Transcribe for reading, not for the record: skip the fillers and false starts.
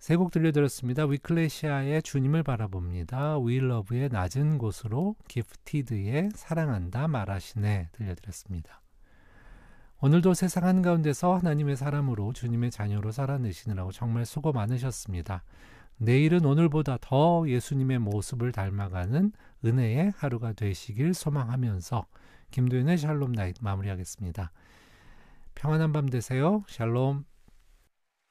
세 곡 들려드렸습니다. 위클레시아의 주님을 바라봅니다. 위러브의 낮은 곳으로, 기프티드의 사랑한다 말하시네 들려드렸습니다. 오늘도 세상 한가운데서 하나님의 사람으로 주님의 자녀로 살아내시느라고 정말 수고 많으셨습니다. 내일은 오늘보다 더 예수님의 모습을 닮아가는 은혜의 하루가 되시길 소망하면서 김도현의 샬롬 나잇 마무리하겠습니다. 평안한 밤 되세요. 샬롬.